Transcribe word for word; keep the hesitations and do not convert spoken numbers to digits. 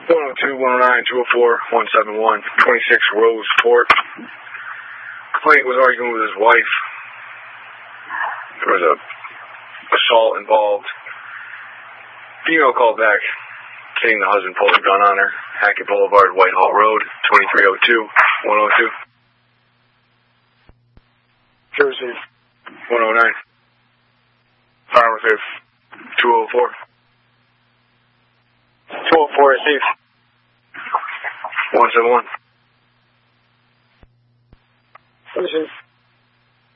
one oh two, one oh nine, two oh four, one seven one, twenty-six Rose Fort. Complainant was arguing with his wife. There was a assault involved. Female called back, saying the husband pulled a gun on her. Hackett Boulevard, Whitehall Road, twenty-three oh two, one oh two. Jersey. one oh nine. Affirmative. two oh four. two oh four, receive. one seven one. Listen.